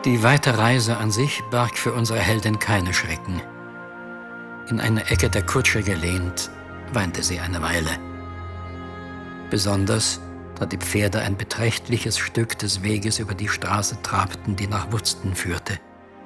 Die weite Reise an sich barg für unsere Heldin keine Schrecken. In eine Ecke der Kutsche gelehnt, weinte sie eine Weile. Besonders, da die Pferde ein beträchtliches Stück des Weges über die Straße trabten, die nach Woodston führte.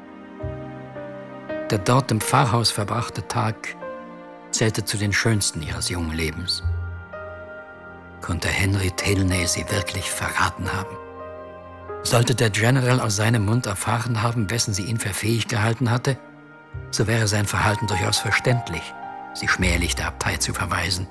Der dort im Pfarrhaus verbrachte Tag zählte zu den schönsten ihres jungen Lebens. Konnte Henry Tilney sie wirklich verraten haben? Sollte der General aus seinem Mund erfahren haben, wessen sie ihn für fähig gehalten hatte, so wäre sein Verhalten durchaus verständlich, sie schmählich der Abtei zu verweisen.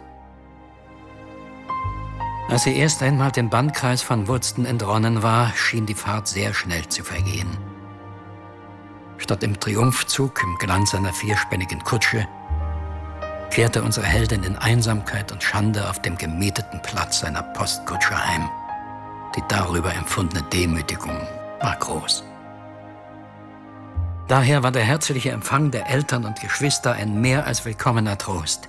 Als sie erst einmal dem Bannkreis von Woodston entronnen war, schien die Fahrt sehr schnell zu vergehen. Statt im Triumphzug im Glanz einer vierspännigen Kutsche kehrte unsere Heldin in Einsamkeit und Schande auf dem gemieteten Platz einer Postkutsche heim. Die darüber empfundene Demütigung war groß. Daher war der herzliche Empfang der Eltern und Geschwister ein mehr als willkommener Trost.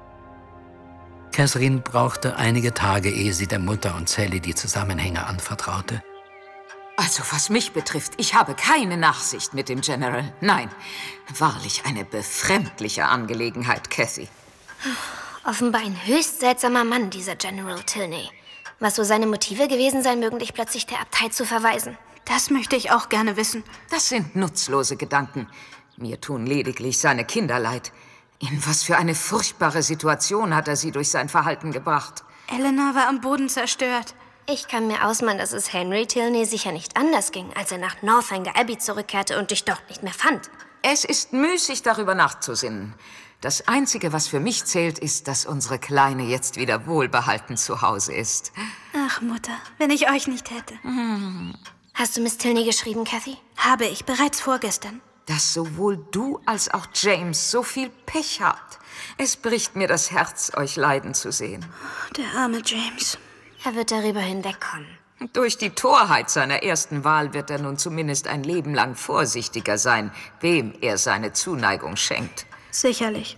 Catherine brauchte einige Tage, ehe sie der Mutter und Sally die Zusammenhänge anvertraute. Also, was mich betrifft, ich habe keine Nachsicht mit dem General. Nein, wahrlich eine befremdliche Angelegenheit, Cathy. Offenbar ein höchst seltsamer Mann, dieser General Tilney. Was so seine Motive gewesen sein mögen, dich plötzlich der Abtei zu verweisen. Das möchte ich auch gerne wissen. Das sind nutzlose Gedanken. Mir tun lediglich seine Kinder leid. In was für eine furchtbare Situation hat er sie durch sein Verhalten gebracht. Eleanor war am Boden zerstört. Ich kann mir ausmalen, dass es Henry Tilney sicher nicht anders ging, als er nach Northanger Abbey zurückkehrte und dich dort nicht mehr fand. Es ist müßig, darüber nachzusinnen. Das Einzige, was für mich zählt, ist, dass unsere Kleine jetzt wieder wohlbehalten zu Hause ist. Ach, Mutter, wenn ich euch nicht hätte. Hast du Miss Tilney geschrieben, Cathy? Habe ich, bereits vorgestern. Dass sowohl du als auch James so viel Pech habt. Es bricht mir das Herz, euch leiden zu sehen. Der arme James. Er wird darüber hinwegkommen. Durch die Torheit seiner ersten Wahl wird er nun zumindest ein Leben lang vorsichtiger sein, wem er seine Zuneigung schenkt. Sicherlich.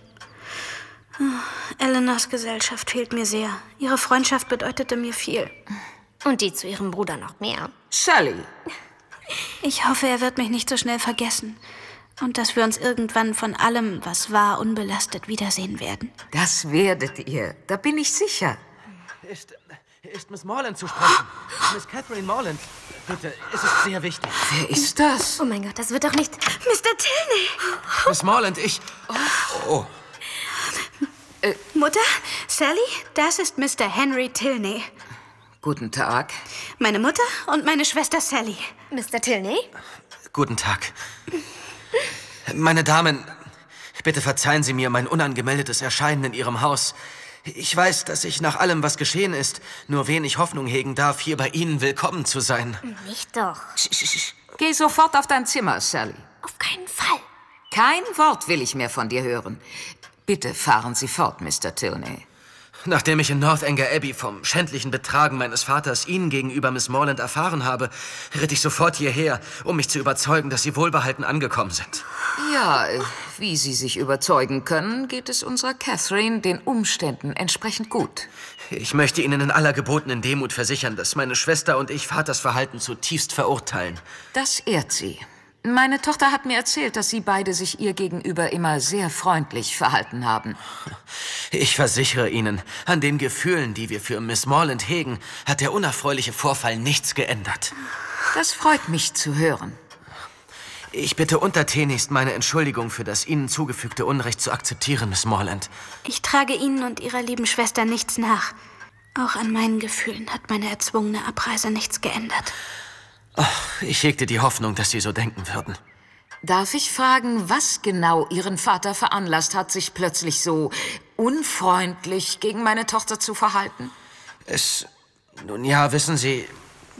Eleanors Gesellschaft fehlt mir sehr. Ihre Freundschaft bedeutete mir viel. Und die zu ihrem Bruder noch mehr. Sally. Ich hoffe, er wird mich nicht so schnell vergessen. Und dass wir uns irgendwann von allem, was war, unbelastet wiedersehen werden. Das werdet ihr, da bin ich sicher. Ist Miss Morland zu sprechen? Miss Catherine Morland. Bitte, es ist sehr wichtig. Wer ist das? Oh mein Gott, das wird doch nicht... Mr. Tilney! Miss Morland, Oh. Mutter, Sally, das ist Mr. Henry Tilney. Guten Tag. Meine Mutter und meine Schwester Sally. Mr. Tilney? Guten Tag. Meine Damen, bitte verzeihen Sie mir mein unangemeldetes Erscheinen in Ihrem Haus. Ich weiß, dass ich nach allem, was geschehen ist, nur wenig Hoffnung hegen darf, hier bei Ihnen willkommen zu sein. Nicht doch. Geh sofort auf dein Zimmer, Sally. Auf keinen Fall. Kein Wort will ich mehr von dir hören. Bitte fahren Sie fort, Mr. Tilney. Nachdem ich in Northanger Abbey vom schändlichen Betragen meines Vaters Ihnen gegenüber Miss Morland erfahren habe, ritt ich sofort hierher, um mich zu überzeugen, dass Sie wohlbehalten angekommen sind. Ja, wie Sie sich überzeugen können, geht es unserer Catherine den Umständen entsprechend gut. Ich möchte Ihnen in aller gebotenen Demut versichern, dass meine Schwester und ich Vaters Verhalten zutiefst verurteilen. Das ehrt Sie. Meine Tochter hat mir erzählt, dass Sie beide sich ihr gegenüber immer sehr freundlich verhalten haben. Ich versichere Ihnen, an den Gefühlen, die wir für Miss Morland hegen, hat der unerfreuliche Vorfall nichts geändert. Das freut mich zu hören. Ich bitte untertänigst, meine Entschuldigung für das Ihnen zugefügte Unrecht zu akzeptieren, Miss Morland. Ich trage Ihnen und Ihrer lieben Schwester nichts nach. Auch an meinen Gefühlen hat meine erzwungene Abreise nichts geändert. Ach, ich hegte die Hoffnung, dass Sie so denken würden. Darf ich fragen, was genau Ihren Vater veranlasst hat, sich plötzlich so unfreundlich gegen meine Tochter zu verhalten? Nun ja, wissen Sie...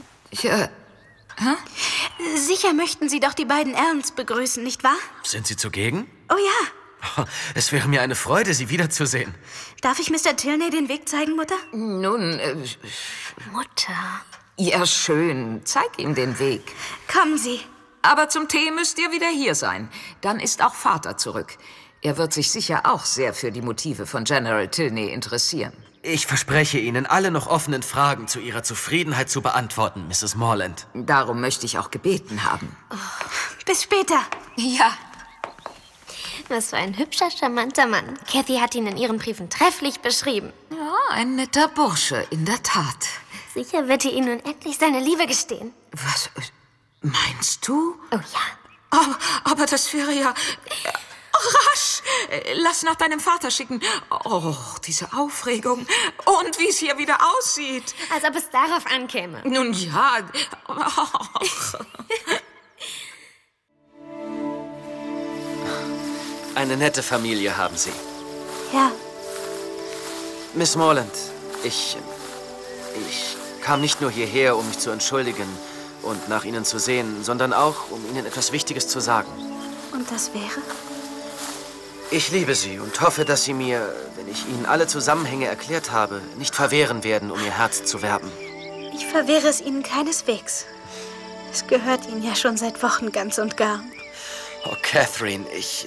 Sicher möchten Sie doch die beiden Allens begrüßen, nicht wahr? Sind Sie zugegen? Oh ja. Es wäre mir eine Freude, Sie wiederzusehen. Darf ich Mr. Tilney den Weg zeigen, Mutter? Nun, Mutter. Ja, schön. Zeig ihm den Weg. Kommen Sie. Aber zum Tee müsst ihr wieder hier sein. Dann ist auch Vater zurück. Er wird sich sicher auch sehr für die Motive von General Tilney interessieren. Ich verspreche Ihnen, alle noch offenen Fragen zu Ihrer Zufriedenheit zu beantworten, Mrs. Morland. Darum möchte ich auch gebeten haben. Oh, Bis später. Ja. Was für ein hübscher, charmanter Mann. Kathy hat ihn in ihren Briefen trefflich beschrieben. Ja, ein netter Bursche, in der Tat. Sicher wird er ihm nun endlich seine Liebe gestehen. Was meinst du? Oh ja. Oh, aber das wäre ja... rasch! Lass nach deinem Vater schicken. Oh, diese Aufregung. Und wie es hier wieder aussieht. Als ob es darauf ankäme. Nun ja. Eine nette Familie haben Sie. Ja, Miss Morland, ich kam nicht nur hierher, um mich zu entschuldigen und nach Ihnen zu sehen, sondern auch, um Ihnen etwas Wichtiges zu sagen. und das wäre? Ich liebe Sie und hoffe, dass Sie mir, wenn ich Ihnen alle Zusammenhänge erklärt habe, nicht verwehren werden, um Ihr Herz zu werben. Ich verwehre es Ihnen keineswegs. Es gehört Ihnen ja schon seit Wochen ganz und gar. Oh, Catherine,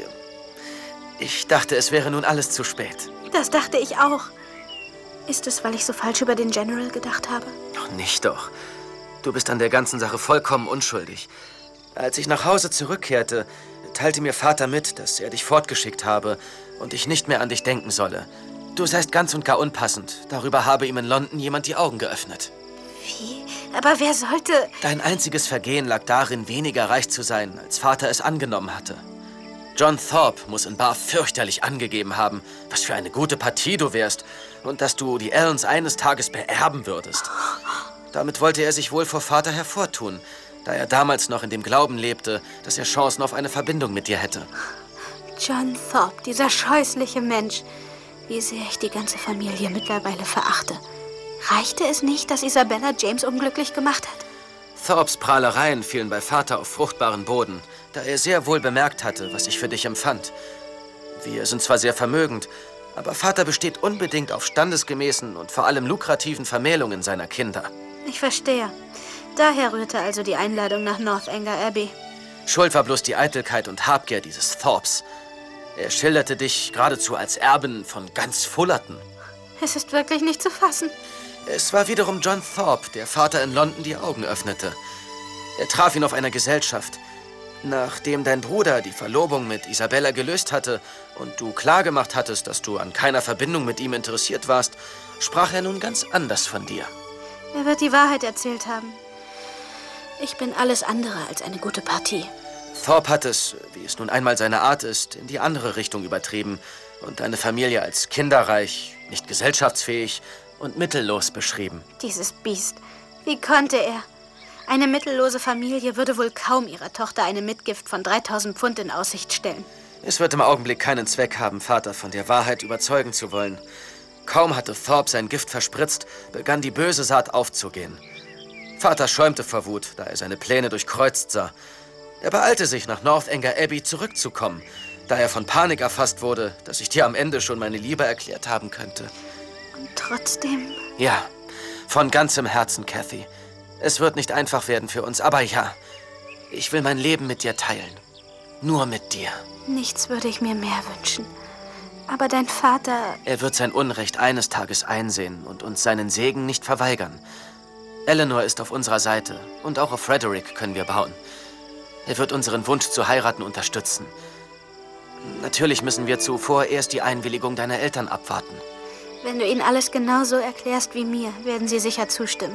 ich dachte, es wäre nun alles zu spät. Das dachte ich auch. Ist es, weil ich so falsch über den General gedacht habe? Doch nicht doch. Du bist an der ganzen Sache vollkommen unschuldig. Als ich nach Hause zurückkehrte, teilte mir Vater mit, dass er dich fortgeschickt habe und ich nicht mehr an dich denken solle. Du seist ganz und gar unpassend. Darüber habe ihm in London jemand die Augen geöffnet. Wie? Aber wer sollte... Dein einziges Vergehen lag darin, weniger reich zu sein, als Vater es angenommen hatte. John Thorpe muss in Bar fürchterlich angegeben haben, was für eine gute Partie du wärst und dass du die Allens eines Tages beerben würdest. Damit wollte er sich wohl vor Vater hervortun, da er damals noch in dem Glauben lebte, dass er Chancen auf eine Verbindung mit dir hätte. John Thorpe, dieser scheußliche Mensch. Wie sehr ich die ganze Familie mittlerweile verachte. Reichte es nicht, dass Isabella James unglücklich gemacht hat? Thorpes Prahlereien fielen bei Vater auf fruchtbaren Boden, da er sehr wohl bemerkt hatte, was ich für dich empfand. Wir sind zwar sehr vermögend, aber Vater besteht unbedingt auf standesgemäßen und vor allem lukrativen Vermählungen seiner Kinder. Ich verstehe. Daher rührte also die Einladung nach Northanger Abbey. Schuld war bloß die Eitelkeit und Habgier dieses Thorpes. Er schilderte dich geradezu als Erben von ganz Fullerton. Es ist wirklich nicht zu fassen. Es war wiederum John Thorpe, der Vater in London die Augen öffnete. Er traf ihn auf einer Gesellschaft. Nachdem dein Bruder die Verlobung mit Isabella gelöst hatte und du klargemacht hattest, dass du an keiner Verbindung mit ihm interessiert warst, sprach er nun ganz anders von dir. Er wird die Wahrheit erzählt haben. Ich bin alles andere als eine gute Partie. Thorpe hat es, wie es nun einmal seine Art ist, in die andere Richtung übertrieben und deine Familie als kinderreich, nicht gesellschaftsfähig und mittellos beschrieben. Dieses Biest. Wie konnte er? Eine mittellose Familie würde wohl kaum ihrer Tochter eine Mitgift von 3000 Pfund in Aussicht stellen. Es wird im Augenblick keinen Zweck haben, Vater von der Wahrheit überzeugen zu wollen. Kaum hatte Thorpe sein Gift verspritzt, begann die böse Saat aufzugehen. Vater schäumte vor Wut, da er seine Pläne durchkreuzt sah. Er beeilte sich, nach Northanger Abbey zurückzukommen, da er von Panik erfasst wurde, dass ich dir am Ende schon meine Liebe erklärt haben könnte. Und trotzdem... Ja, von ganzem Herzen, Cathy. Es wird nicht einfach werden für uns, aber ja, ich will mein Leben mit dir teilen. Nur mit dir. Nichts würde ich mir mehr wünschen. Aber dein Vater... Er wird sein Unrecht eines Tages einsehen und uns seinen Segen nicht verweigern. Eleanor ist auf unserer Seite und auch auf Frederick können wir bauen. Er wird unseren Wunsch zu heiraten unterstützen. Natürlich müssen wir zuvor erst die Einwilligung deiner Eltern abwarten. Wenn du ihnen alles genauso erklärst wie mir, werden sie sicher zustimmen.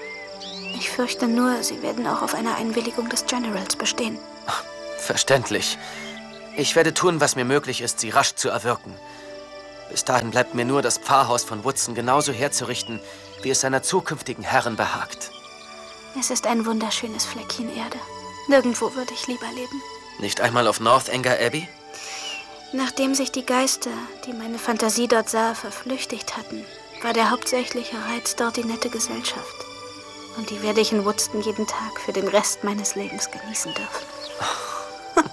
Ich fürchte nur, sie werden auch auf eine Einwilligung des Generals bestehen. Verständlich. Ich werde tun, was mir möglich ist, sie rasch zu erwirken. Bis dahin bleibt mir nur, das Pfarrhaus von Woodson genauso herzurichten, wie es seiner zukünftigen Herrin behagt. Es ist ein wunderschönes Fleckchen Erde. Nirgendwo würde ich lieber leben. Nicht einmal auf Northanger Abbey? Nachdem sich die Geister, die meine Fantasie dort sah, verflüchtigt hatten, war der hauptsächliche Reiz dort die nette Gesellschaft. Und die werde ich in Woodson jeden Tag für den Rest meines Lebens genießen dürfen.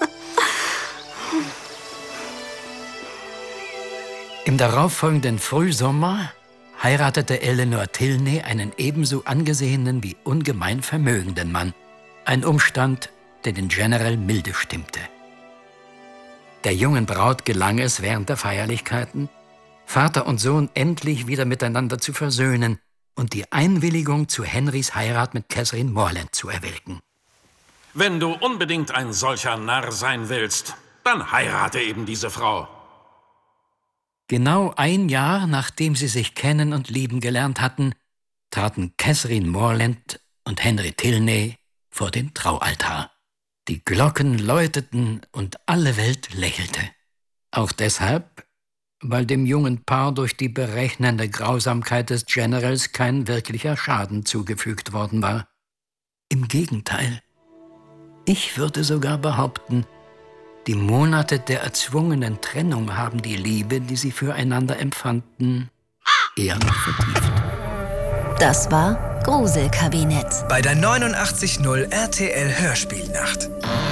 Im darauffolgenden Frühsommer heiratete Eleanor Tilney einen ebenso angesehenen wie ungemein vermögenden Mann. Ein Umstand, der den General milde stimmte. Der jungen Braut gelang es während der Feierlichkeiten, Vater und Sohn endlich wieder miteinander zu versöhnen und die Einwilligung zu Henrys Heirat mit Catherine Morland zu erwirken. Wenn du unbedingt ein solcher Narr sein willst, dann heirate eben diese Frau. Genau ein Jahr, nachdem sie sich kennen und lieben gelernt hatten, traten Catherine Morland und Henry Tilney vor den Traualtar. Die Glocken läuteten und alle Welt lächelte. Auch deshalb, weil dem jungen Paar durch die berechnende Grausamkeit des Generals kein wirklicher Schaden zugefügt worden war. Im Gegenteil. Ich würde sogar behaupten, die Monate der erzwungenen Trennung haben die Liebe, die sie füreinander empfanden, eher noch vertieft. Das war Gruselkabinett. Bei der 89.0 RTL Hörspielnacht.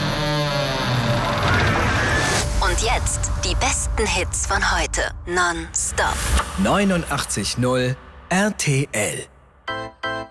Und jetzt die besten Hits von heute. Non-stop. 89.0 RTL.